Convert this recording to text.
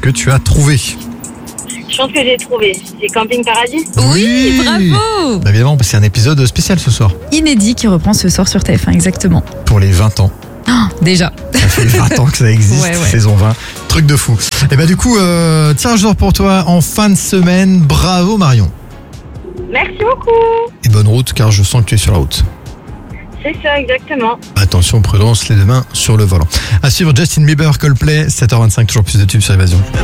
que tu as trouvé? Je pense que j'ai trouvé. C'est Camping Paradis. Oui, bravo. Bah, évidemment, c'est un épisode spécial ce soir. Inédit qui reprend ce soir sur TF1, exactement. Pour les 20 ans. Déjà. Ça fait 20 ans que ça existe, Ouais. saison 20. Truc de fou. Et bah du coup, tirage d'or pour toi en fin de semaine. Bravo Marion. Merci beaucoup. Et bonne route car je sens que tu es sur la route. C'est ça, exactement. Attention, prudence, les deux mains sur le volant. À suivre Justin Bieber, Coldplay, 7h25, toujours plus de tubes sur Évasion.